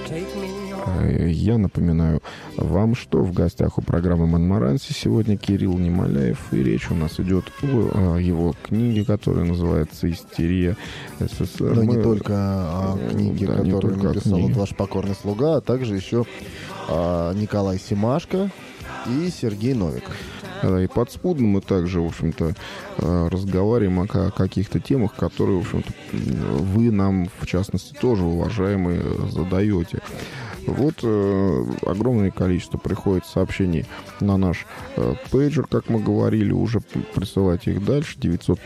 Я напоминаю вам, что в гостях у программы «Монмаранси» сегодня Кирилл Немоляев, и речь у нас идет о его книге, которая называется «Истерия СССР». Но не только о книге, которую написал вот ваш покорный слуга, а также еще Николай Семашко и Сергей Новиков. И подспудно мы также, в общем-то, разговариваем о каких-то темах, которые, в общем-то, вы нам, в частности, тоже, уважаемые, задаете. Вот огромное количество приходит сообщений на наш пейджер, как мы говорили, уже присылайте их дальше.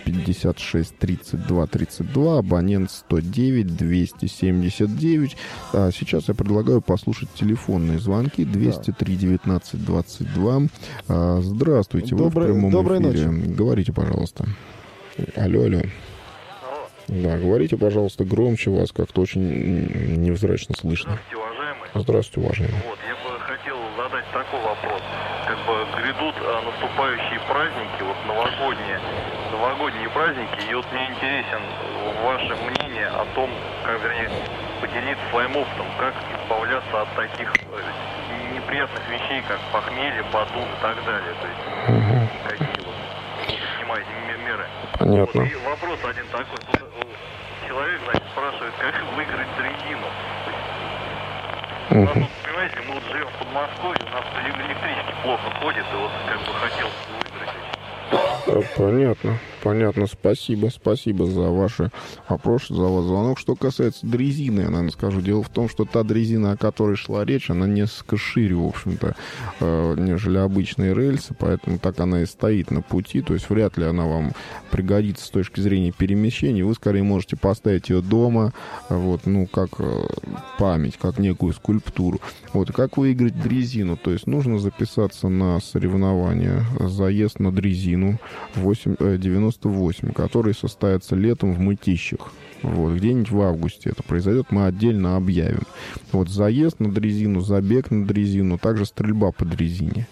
956-32-32, абонент 109-279. А сейчас я предлагаю послушать телефонные звонки. 203-19-22. Здравствуйте, вы в прямом эфире. Ночи. Говорите, пожалуйста. Алло. Да, говорите, пожалуйста, громче, вас как-то очень невзрачно слышно. Здравствуйте, уважаемый. Вот, я бы хотел задать такой вопрос. Как бы грядут наступающие праздники, вот новогодние праздники, и вот мне интересен ваше мнение о том, как, вернее, поделиться своим опытом, как избавляться от таких неприятных вещей, как похмелье, подум и так далее. То есть, какие вот принимаете меры. Понятно. Вот, и вопрос один такой. Тут человек, значит, спрашивает, как выиграть дрезину. У нас, вот, понимаете, мы вот живем в Подмосковье, у нас электрички плохо ходят, и вот как бы хотел выиграть. Понятно. Спасибо за ваши вопросы, за ваш звонок. Что касается дрезины, я, наверное, скажу. Дело в том, что та дрезина, о которой шла речь, она несколько шире, в общем-то, нежели обычные рельсы, поэтому так она и стоит на пути. То есть вряд ли она вам пригодится с точки зрения перемещения. Вы скорее можете поставить ее дома, вот, ну, как память, как некую скульптуру. Вот, как выиграть дрезину? То есть нужно записаться на соревнования, заезд на дрезину 98, который состоится летом в Мытищах. Вот, где-нибудь в августе это произойдет, мы отдельно объявим. Вот заезд на дрезину, забег на дрезину, также стрельба по дрезине.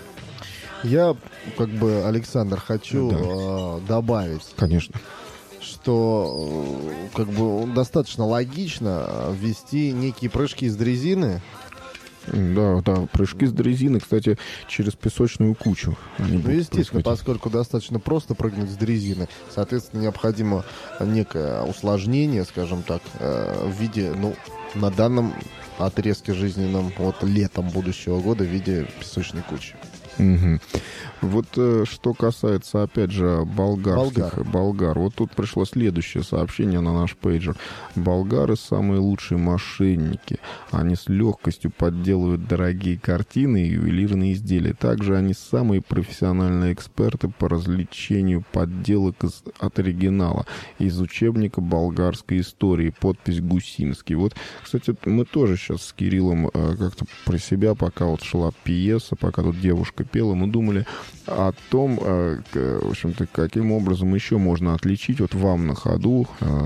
Я, как бы, Александр, хочу добавить. Конечно. Что, как бы, достаточно логично ввести некие прыжки из дрезины. Да, прыжки с дрезины, кстати, через песочную кучу. Естественно, поскольку достаточно просто прыгнуть с дрезины, соответственно, необходимо некое усложнение, скажем так, в виде, ну, на данном отрезке жизненном, вот летом будущего года, в виде песочной кучи. Угу. Вот что касается, опять же, болгар. Вот тут пришло следующее сообщение на наш пейджер. Болгары самые лучшие мошенники. Они с легкостью подделывают дорогие картины и ювелирные изделия. Также они самые профессиональные эксперты по развлечению подделок от оригинала. Из учебника болгарской истории. Подпись Гусинский. Вот, кстати, мы тоже сейчас с Кириллом как-то про себя, пока вот шла пьеса, пока тут девушка пела, мы думали о том, в общем-то, каким образом еще можно отличить вот вам на ходу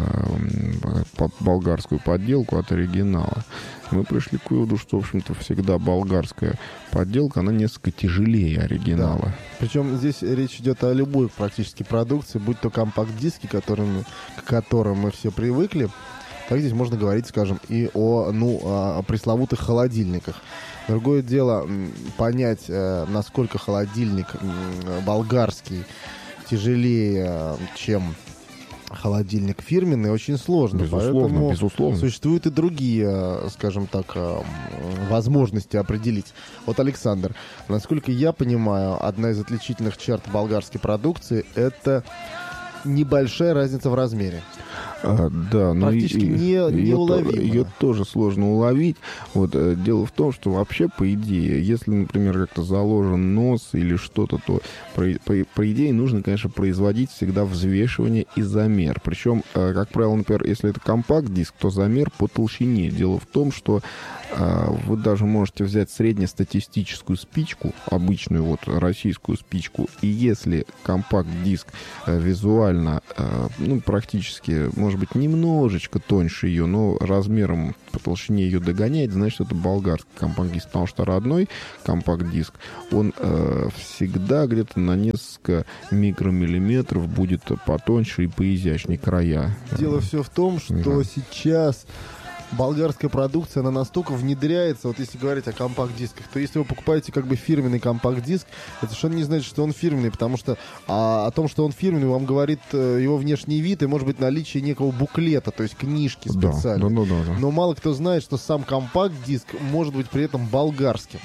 болгарскую подделку от оригинала. Мы пришли к выводу, что, в общем-то, всегда болгарская подделка, она несколько тяжелее оригинала. Да. Причем здесь речь идет о любой практически продукции, будь то компакт-диски, к которым мы все привыкли, так здесь можно говорить, скажем, и о пресловутых холодильниках. Другое дело понять, насколько холодильник болгарский тяжелее, чем холодильник фирменный, очень сложно. Безусловно. Существуют и другие, скажем так, возможности определить. Вот, Александр, насколько я понимаю, одна из отличительных черт болгарской продукции — это небольшая разница в размере. Да, но практически неуловимо. Ее тоже сложно уловить. Вот, дело в том, что вообще, по идее, если, например, как-то заложен нос или что-то, то, по идее, нужно, конечно, производить всегда взвешивание и замер. Причем, как правило, например, если это компакт-диск, то замер по толщине. Дело в том, что вы даже можете взять среднестатистическую спичку, обычную вот российскую спичку, и если компакт-диск визуально, ну, практически, может быть, немножечко тоньше ее, но размером по толщине ее догоняет, значит, это болгарский компакт-диск, потому что родной компакт-диск, он всегда где-то на несколько микромиллиметров будет потоньше и поизящнее края. Дело все в том, что сейчас болгарская продукция, она настолько внедряется, вот если говорить о компакт-дисках, то если вы покупаете как бы фирменный компакт-диск, это совершенно не значит, что он фирменный, потому что о том, что он фирменный, вам говорит его внешний вид и, может быть, наличие некого буклета, то есть книжки специальной. Да. Но мало кто знает, что сам компакт-диск может быть при этом болгарским.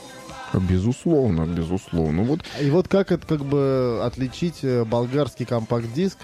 Безусловно. Вот. И вот как это как бы отличить болгарский компакт-диск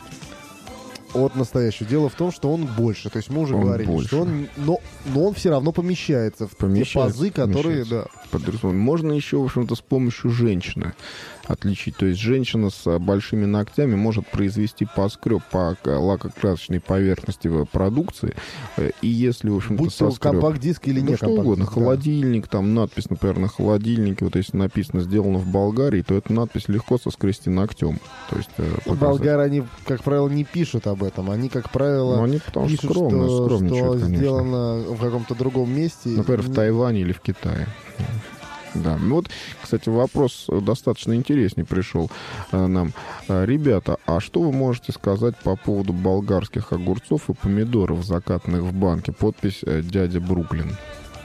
от настоящего? Дело в том, что он больше. То есть мы уже говорили, больше. что но он все равно помещается в те пазы, которые... Да. Можно еще, в общем-то, с помощью женщины отличить. То есть женщина с большими ногтями может произвести поскреб по лакокрасочной поверхности продукции. И если, в общем-то, будь то компакт-диск или не что угодно, холодильник, там надпись, например, на холодильнике, вот если написано «сделано в Болгарии», то эту надпись легко соскрести ногтем. То есть, болгары, они, как правило, не пишут об этом. Они, как правило, они потому пишут, что сделано в каком-то другом месте. Например, в Тайване или в Китае. Да, вот, кстати, вопрос достаточно интересный пришел нам. Ребята, а что вы можете сказать по поводу болгарских огурцов и помидоров, закатанных в банке? Подпись «Дядя Бруклин».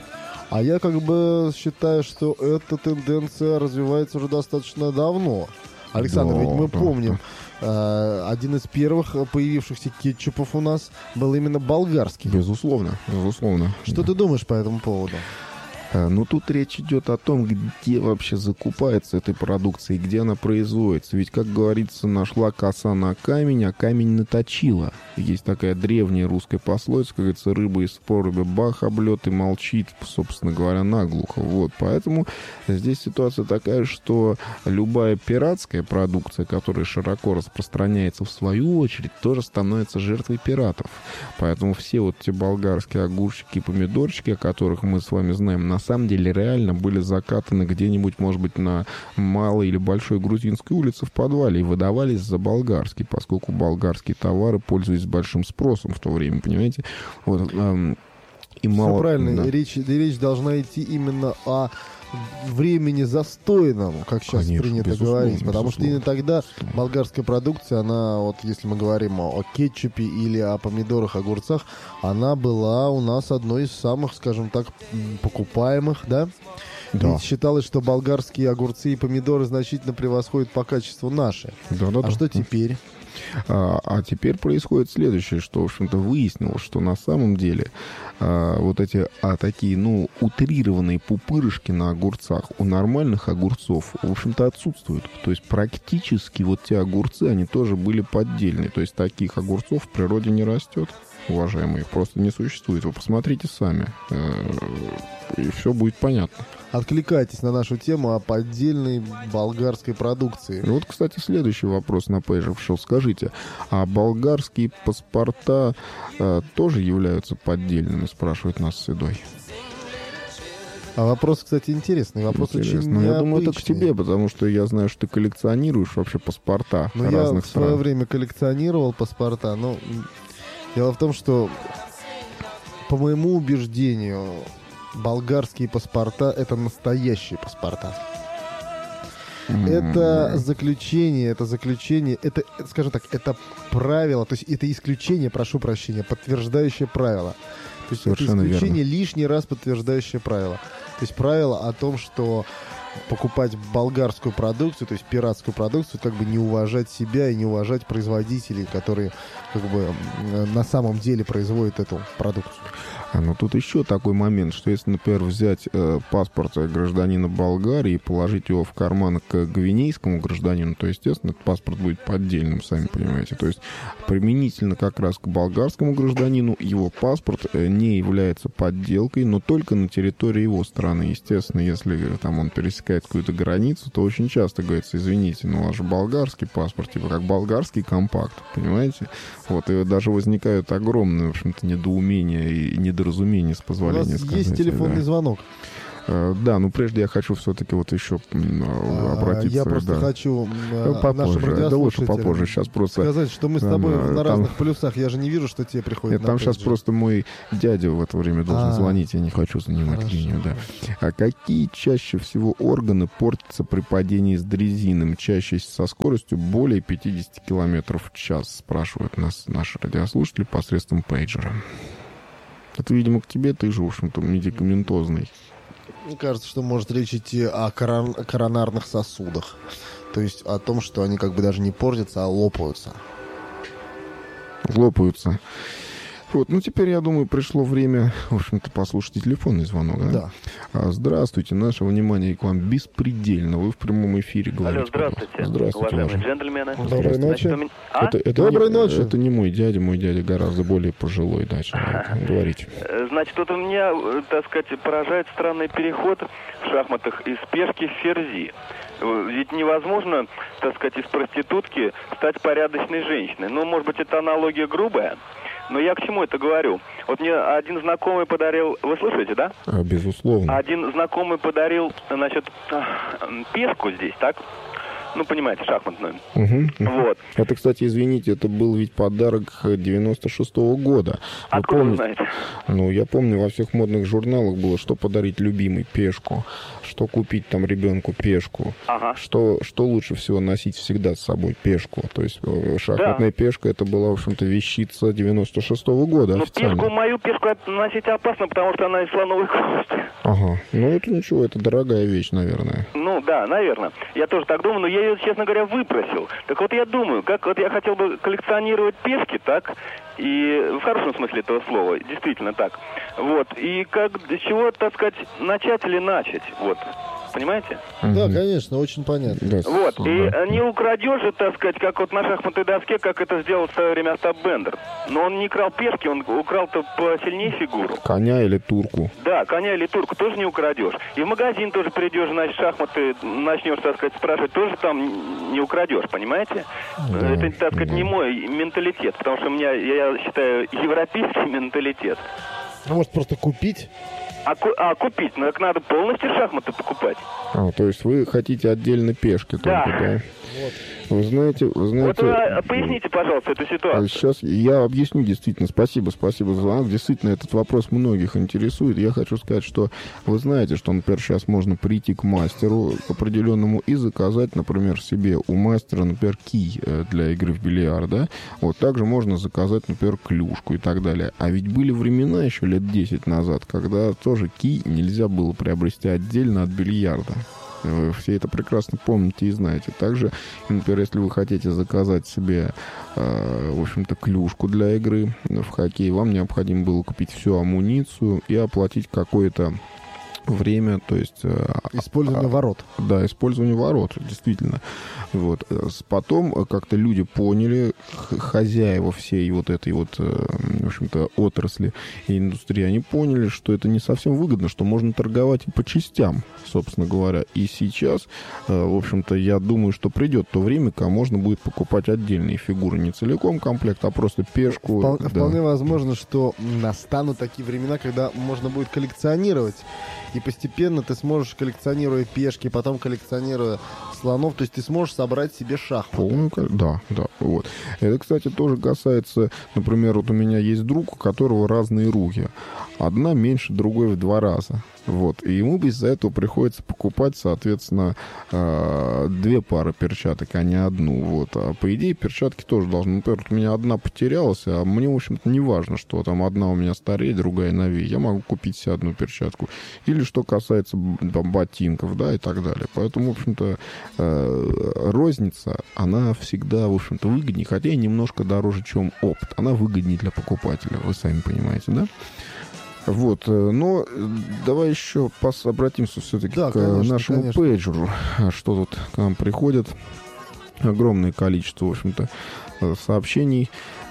А я как бы считаю, что эта тенденция развивается уже достаточно давно. Александр, ведь мы помним, один из первых появившихся кетчупов у нас был именно болгарский. Безусловно. Что ты думаешь по этому поводу? Ну, тут речь идет о том, где вообще закупается эта продукция и где она производится. Ведь, как говорится, нашла коса на камень, а камень наточила. Есть такая древняя русская пословица, как говорится, рыба из проруби бах облет и молчит, собственно говоря, наглухо. Вот, поэтому здесь ситуация такая, что любая пиратская продукция, которая широко распространяется в свою очередь, тоже становится жертвой пиратов. Поэтому все вот те болгарские огурчики и помидорчики, о которых мы с вами знаем, на самом деле реально были закатаны где-нибудь, может быть, на малой или большой грузинской улице в подвале и выдавались за болгарские, поскольку болгарские товары пользуются большим спросом в то время, понимаете? Вот, и мало... Все правильно, да. речь должна идти именно о времени застойном, как сейчас принято говорить, потому что именно тогда болгарская продукция, она, вот если мы говорим о кетчупе или о помидорах, огурцах, она была у нас одной из самых, скажем так, покупаемых, да? Да. Ведь считалось, что болгарские огурцы и помидоры значительно превосходят по качеству наши. А что теперь? А теперь происходит следующее, что, в общем-то, выяснилось, что на самом деле вот эти такие, утрированные пупырышки на огурцах у нормальных огурцов, в общем-то, отсутствуют. То есть практически вот те огурцы, они тоже были поддельные. То есть таких огурцов в природе не растет, уважаемые, их просто не существует. Вы посмотрите сами, и все будет понятно. Откликайтесь на нашу тему о поддельной болгарской продукции. Вот, кстати, следующий вопрос на пейджер пришел. Скажите, а болгарские паспорта тоже являются поддельными, спрашивает нас Седой. А вопрос, кстати, интересный. Вопрос очень необычный. Я думаю, это к тебе, потому что я знаю, что ты коллекционируешь вообще паспорта разных стран. Я в свое время коллекционировал паспорта, но дело в том, что, по моему убеждению, болгарские паспорта — это настоящие паспорта. Это заключение, это, скажем так, это правило, то есть это исключение, прошу прощения, подтверждающее правило. То есть совершенно это исключение верно. Лишний раз подтверждающее правило. То есть правило о том, что покупать болгарскую продукцию, то есть пиратскую продукцию, как бы не уважать себя и не уважать производителей, которые как бы на самом деле производят эту продукцию. Но тут еще такой момент, что если, например, взять паспорт гражданина Болгарии и положить его в карман к гвинейскому гражданину, то, естественно, этот паспорт будет поддельным, сами понимаете. То есть применительно как раз к болгарскому гражданину его паспорт не является подделкой, но только на территории его страны. Естественно, если там он пересекает какую-то границу, то очень часто говорится: извините, но у вас же болгарский паспорт, типа как болгарский компакт, понимаете? Вот, и даже возникают огромные, в общем-то, недоумения и недоразумения, с позволения сказать. У нас есть телефонный звонок. Да, но прежде я хочу все-таки вот еще обратиться. Я просто хочу нашим да лучше попозже. радиослушателям Сейчас просто сказать, что мы с тобой на разных полюсах. Я же не вижу, что тебе приходит. Нет, там сейчас просто мой дядя в это время должен звонить. Я не хочу занимать линию, да. А какие чаще всего органы портятся при падении с дрезином? Чаще со скоростью более 50 км в час, спрашивают нас наши радиослушатели посредством пейджера. Это, видимо, к тебе, ты же, в общем-то, медикаментозный. Мне кажется, что может речь идти о коронарных сосудах. То есть о том, что они как бы даже не портятся, а лопаются. Лопаются. Вот, ну теперь, я думаю, пришло время, в общем-то, послушать телефонный звонок, да? Да. Здравствуйте, наше внимание к вам беспредельно. Вы в прямом эфире говорите. Алло, здравствуйте. Пожалуйста. Здравствуйте, уважаемые ваше. джентльмены. Доброй ночи. Доброй ночи. Это не мой дядя гораздо более пожилой, да, человек. Говорите. Значит, вот у меня, так сказать, поражает странный переход в шахматах из пешки в ферзи. Ведь невозможно, так сказать, из проститутки стать порядочной женщиной. Ну, может быть, это аналогия грубая, но я к чему это говорю? Вот мне один знакомый подарил... Вы слышите, да? Безусловно. Один знакомый подарил, значит, пешку здесь, так? Ну, понимаете, шахматную. Вот. Это, кстати, извините, это был ведь подарок 96-го года. Откуда вы знаете? Ну, я помню, во всех модных журналах было, что подарить любимой пешку, что купить там ребенку пешку, Ага. что лучше всего носить всегда с собой пешку. То есть шахматная пешка, это была, в общем-то, вещица 96-го года Ну, официально. мою пешку носить опасно, потому что она из слоновой кости. Ага, ну это ничего, это дорогая вещь, наверное. Ну, да, наверное. Я тоже так думаю, но я ее, честно говоря, выпросил. Так вот я думаю, как вот я хотел бы коллекционировать пешки, так, и в хорошем смысле этого слова, действительно так. Вот, и как, с чего, так сказать, начать или начать, вот. Понимаете? Да, конечно, очень понятно. Да, Вот, да. и не украдешь же, так сказать, как вот на шахматной доске, как это сделал в свое время Остап Бендер. Но он не крал пешки, он украл-то посильнее фигуру. Коня или турку. Да, коня или турку тоже не украдешь. И в магазин тоже придешь, значит, шахматы начнешь, так сказать, спрашивать, тоже там не украдешь, понимаете? Да, Это, так сказать, да. не мой менталитет, потому что у меня, я считаю, европейский менталитет. Ну, может, просто купить? А купить? Ну, так надо полностью шахматы покупать. То есть вы хотите отдельно пешки только, да? Вот. Вы знаете... Вот поясните, пожалуйста, эту ситуацию. Сейчас я объясню, действительно. Спасибо за звонок. Действительно, этот вопрос многих интересует. Я хочу сказать, что вы знаете, что, например, сейчас можно прийти к мастеру определенному и заказать, например, себе у мастера, например, кий для игры в бильярд, да? Вот также можно заказать, например, клюшку и так далее. А ведь были времена еще лет 10 назад, когда тоже кий нельзя было приобрести отдельно от бильярда. Вы все это прекрасно помните и знаете. Также, например, если вы хотите заказать себе, в общем-то, клюшку для игры в хоккей, вам необходимо было купить всю амуницию и оплатить какое-то время, то есть... Использование ворот. Да, использование ворот, действительно. Вот. Потом как-то люди поняли, хозяева всей вот этой вот, в общем-то, отрасли и индустрии, они поняли, что это не совсем выгодно, что можно торговать и по частям, собственно говоря. И сейчас, в общем-то, я думаю, что придет то время, когда можно будет покупать отдельные фигуры, не целиком комплект, а просто пешку. Вполне возможно, что настанут такие времена, когда можно будет коллекционировать. И постепенно ты сможешь, коллекционируя пешки, потом коллекционируя слонов, то есть ты сможешь собрать себе шахматы. Да, вот. Это, кстати, тоже касается, например, вот у меня есть друг, у которого разные руки. Одна меньше другой в 2 раза. Вот. И ему из-за этого приходится покупать, соответственно, 2 пары перчаток, а не одну. Вот. А по идее перчатки тоже должны. Например, вот у меня одна потерялась, а мне, в общем-то, не важно, что там одна у меня старее, другая новее. Я могу купить себе одну перчатку. Или что касается там, ботинков, да, и так далее. Поэтому, в общем-то, розница, она всегда, в общем-то, выгоднее, хотя и немножко дороже, чем опт. Она выгоднее для покупателя, вы сами понимаете, да? Вот, но давай еще обратимся все-таки к нашему пейджеру, что тут к нам приходит. Огромное количество, в общем-то, сообщений.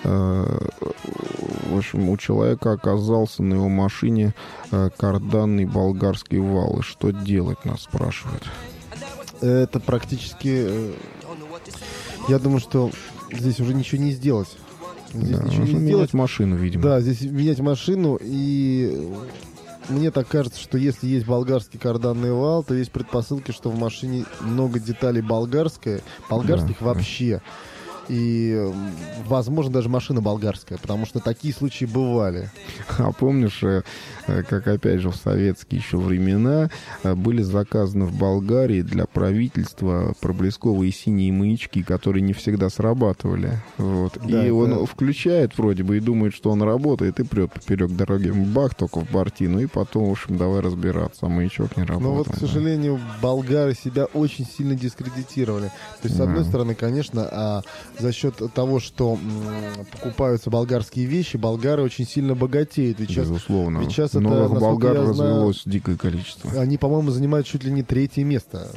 В общем, у человека оказался на его машине карданный болгарский вал. И что делать, нас спрашивают. Это практически... Я думаю, что здесь уже ничего не сделать. Здесь ничего не менять сделать. Машину, видимо. Да, здесь менять машину, и мне так кажется, что если есть болгарский карданный вал, то есть предпосылки, что в машине много деталей болгарских вообще. И, возможно, даже машина болгарская, потому что такие случаи бывали. А помнишь, как опять же в советские еще времена были заказаны в Болгарии для правительства проблесковые синие маячки, которые не всегда срабатывали. Вот. Да, и он включает вроде бы и думает, что он работает, и прет поперек дороги. Бах, только в бортину, и потом, в общем, давай разбираться, а маячок не работает. Но вот, к сожалению, болгары себя очень сильно дискредитировали. То есть, с одной стороны, конечно, за счет того, что покупаются болгарские вещи, болгары очень сильно богатеют. Ведь безусловно. Ведь сейчас новых это, болгар я развелось знаю, дикое количество. Они, по-моему, занимают чуть ли не 3-е место.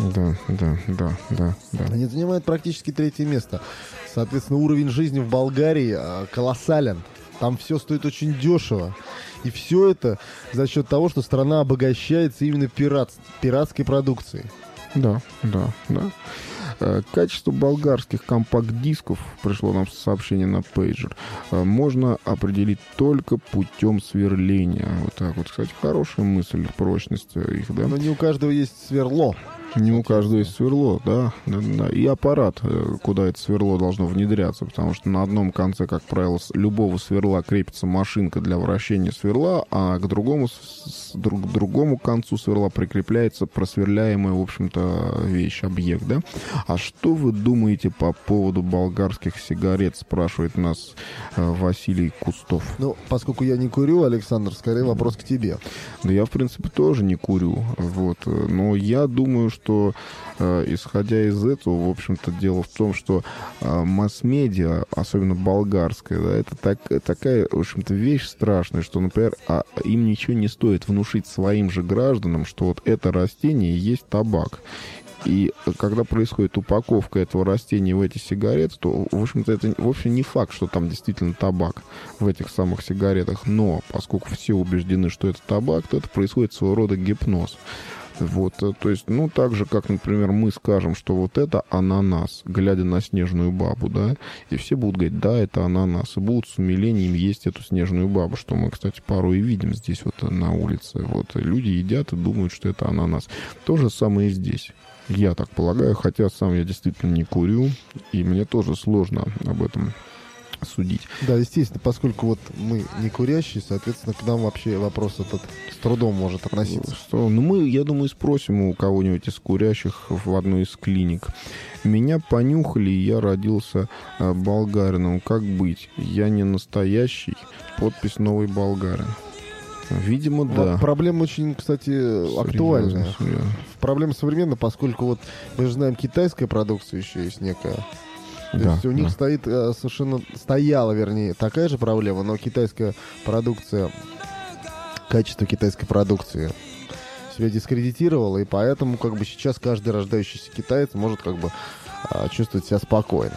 Да. Они занимают практически 3-е место. Соответственно, уровень жизни в Болгарии колоссален. Там все стоит очень дешево. И все это за счет того, что страна обогащается именно пиратской продукцией. Да. Качество болгарских компакт-дисков, пришло нам сообщение на пейджер, можно определить только путем сверления. Вот так вот, кстати, хорошая мысль, прочность их, да? Но не у каждого есть сверло. Не у каждого есть сверло, да. И аппарат, куда это сверло должно внедряться, потому что на одном конце, как правило, любого сверла крепится машинка для вращения сверла, а к другому концу сверла прикрепляется просверляемая, в общем-то, вещь, объект, да. А что вы думаете по поводу болгарских сигарет, спрашивает нас Василий Кустов. Ну, поскольку я не курю, Александр, скорее вопрос к тебе. Да я, в принципе, тоже не курю, вот, но я думаю, что, исходя из этого, в общем-то, дело в том, что масс-медиа, особенно болгарская, да, это такая, в общем-то, вещь страшная, что, например, им ничего не стоит внушить своим же гражданам, что вот это растение есть табак. И когда происходит упаковка этого растения в эти сигареты, то, в общем-то, это вовсе не факт, что там действительно табак в этих самых сигаретах. Но поскольку все убеждены, что это табак, то это происходит своего рода гипноз. Вот, то есть, ну, так же, как, например, мы скажем, что вот это ананас, глядя на снежную бабу, да, и все будут говорить, да, это ананас, и будут с умилением есть эту снежную бабу, что мы, кстати, порой и видим здесь вот на улице. Вот, люди едят и думают, что это ананас. То же самое и здесь. Я так полагаю, хотя сам я действительно не курю, и мне тоже сложно об этом судить. Да, естественно, поскольку вот мы не курящие, соответственно, к нам вообще вопрос этот с трудом может относиться. Ну, мы, я думаю, спросим у кого-нибудь из курящих в одной из клиник. Меня понюхали, и я родился болгарином. Как быть? Я не настоящий. Подпись «Новый болгарин». Видимо, да. Проблема очень, кстати, актуальная. Проблема современная, поскольку вот мы же знаем, китайская продукция еще есть некая. То есть у них стояла, вернее, такая же проблема, но китайская продукция, качество китайской продукции себя дискредитировало, и поэтому как бы сейчас каждый рождающийся китаец может как бы чувствовать себя спокойно.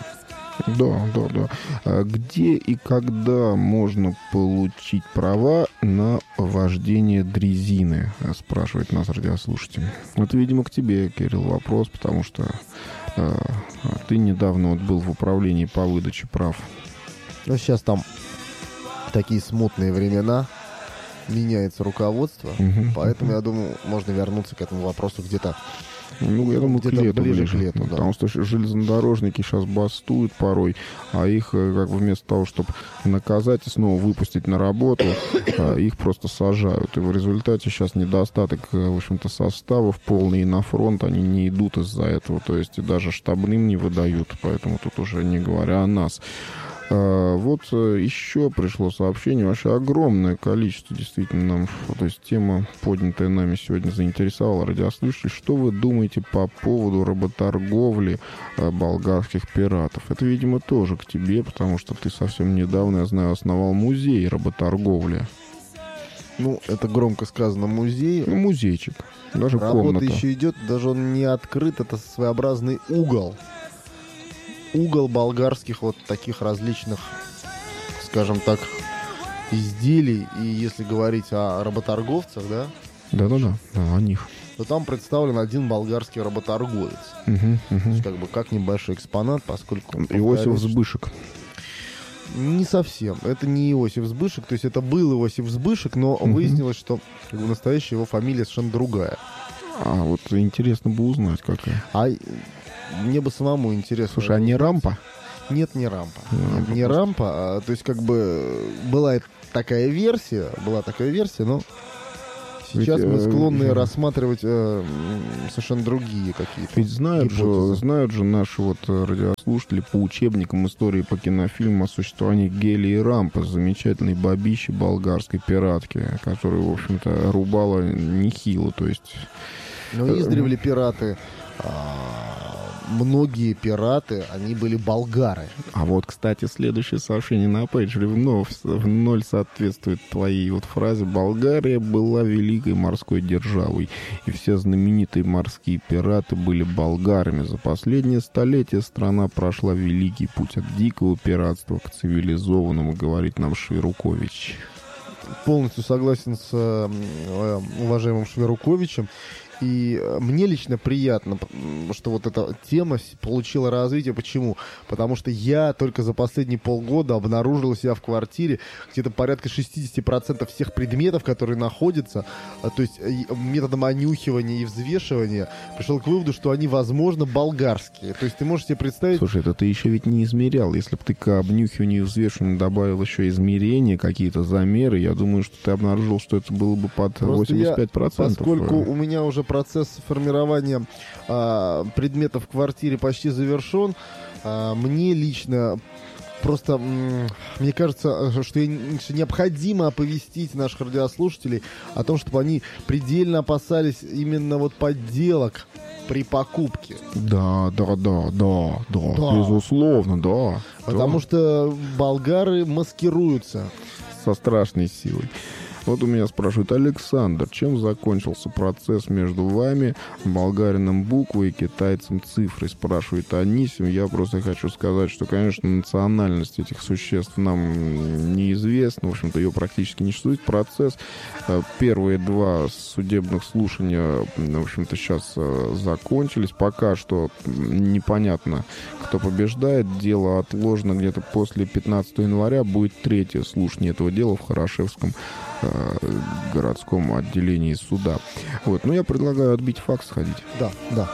Да. Где и когда можно получить права на вождение дрезины, спрашивает нас радиослушатель. Это, видимо, к тебе, Кирилл, вопрос, потому что ты недавно вот был в управлении по выдаче прав. Ну, сейчас там такие смутные времена, меняется руководство, поэтому, я думаю, можно вернуться к этому вопросу где-то. Ну, я думаю, где-то ближе к лету, да. Потому что железнодорожники сейчас бастуют порой, а их, как бы вместо того, чтобы наказать и снова выпустить на работу, их просто сажают. И в результате сейчас недостаток, в общем-то, составов полный, и на фронт они не идут из-за этого. То есть и даже штабным не выдают, поэтому тут уже не говоря о нас. Вот еще пришло сообщение, вообще огромное количество, действительно, нам, то есть тема, поднятая нами сегодня, заинтересовала радиослушателей. Что вы думаете по поводу работорговли болгарских пиратов? Это, видимо, тоже к тебе, потому что ты совсем недавно, я знаю, основал музей работорговли. Ну, это громко сказано, музей. Ну, музейчик, даже работа комната. Работа еще идет, даже он не открыт, это своеобразный угол болгарских вот таких различных, скажем так, изделий. И если говорить о работорговцах, да? Да, о них. То там представлен один болгарский работорговец. То есть, как бы, как небольшой экспонат, поскольку... Иосиф Збышек. Не совсем. Это не Иосиф Збышек. То есть это был Иосиф Збышек, но выяснилось, что как бы, настоящая его фамилия совершенно другая. А вот интересно бы узнать, какая. Мне бы самому интересно. Слушай, а не Рампа? Нет, не рампа. Не рампа, то есть как бы была такая версия, но сейчас мы склонны рассматривать совершенно другие какие-то. Ведь знают же наши вот радиослушатели по учебникам истории по кинофильму о существовании Гели и Рампы, замечательной бабищи болгарской пиратки, которая, в общем-то, рубала нехило, то есть... Но издревле пираты... Многие пираты, они были болгары. А вот, кстати, следующее сообщение на пейджере в ноль соответствует твоей вот фразе. Болгария была великой морской державой, и все знаменитые морские пираты были болгарами. За последнее столетие страна прошла великий путь от дикого пиратства к цивилизованному, говорит нам Шверукович. Полностью согласен с уважаемым Шверуковичем. И мне лично приятно, что вот эта тема получила развитие. Почему? Потому что я только за последние полгода обнаружил себя в квартире где-то порядка 60% всех предметов, которые находятся, то есть методом онюхивания и взвешивания, пришел к выводу, что они, возможно, болгарские. То есть ты можешь себе представить... Слушай, это ты еще ведь не измерял. Если бы ты к обнюхиванию и взвешиванию добавил еще измерения, какие-то замеры, я думаю, что ты обнаружил, что это было бы под 85%. Поскольку у меня уже процесс формирования предметов в квартире почти завершен. Мне лично просто, мне кажется, что необходимо оповестить наших радиослушателей о том, чтобы они предельно опасались именно вот подделок при покупке. Да, безусловно, да. Потому что болгары маскируются. Со страшной силой. Вот у меня спрашивают: Александр, чем закончился процесс между вами, болгарином буквой и китайцем цифрой? Спрашивает Анисим. Я просто хочу сказать, что, конечно, национальность этих существ нам неизвестна. В общем-то, ее практически не существует. Процесс, первые два судебных слушания, в общем-то, сейчас закончились. Пока что непонятно, кто побеждает. Дело отложено где-то после 15 января. Будет третье слушание этого дела в Хорошевском городском отделении суда. Вот. Но я предлагаю отбить факт, сходить. Да.